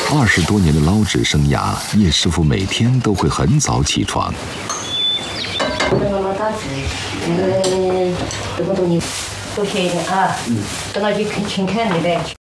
20多年的捞纸生涯，叶师傅每天都会很早起床。 打纸，这个东西多学一点啊。等到去勤恳那边去。